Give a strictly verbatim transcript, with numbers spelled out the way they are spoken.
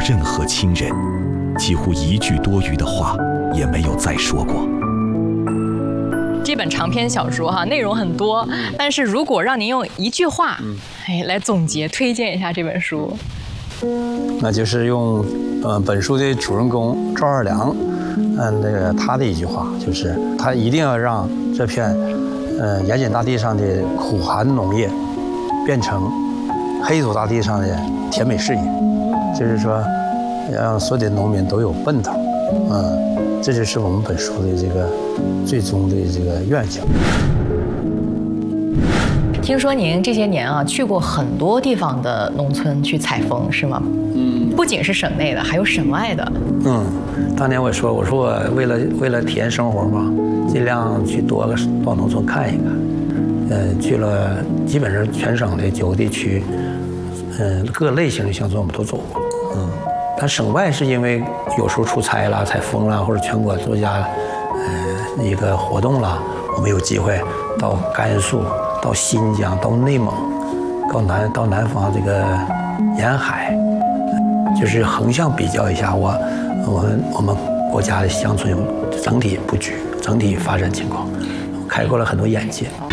任何亲人，几乎一句多余的话也没有再说过。 这本长篇小说哈，内容很多，但是如果让您用一句话，哎，来总结推荐一下这本书， 那就是用呃本书的主人公赵二良，嗯，那个他的一句话，就是他一定要让这片呃盐碱大地上的苦寒农业变成黑土大地上的甜美事业，就是说让所有的农民都有奔头，嗯，这就是我们本书的这个最终的这个愿景。 听说您这些年啊去过很多地方的农村去采风，是吗？嗯，不仅是省内的，还有省外的。 嗯，当年我说，我说我为了为了体验生活嘛，尽量去多个到农村看一看。呃，去了基本上全省的九个地区，嗯、呃，各类型的乡村我们都走过。嗯，但省外是因为有时候出差啦、采风啦，或者全国作家呃一个活动啦，我们有机会到甘肃、到新疆、到内蒙、到南到南方这个沿海，就是横向比较一下我我们我们国家的乡村整体布局、整体发展情况，开阔了很多眼界。